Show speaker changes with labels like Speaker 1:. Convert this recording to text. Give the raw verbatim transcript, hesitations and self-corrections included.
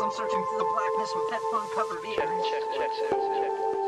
Speaker 1: I'm searching through the blackness with headphone covered ears.
Speaker 2: Check, check, check, check, check.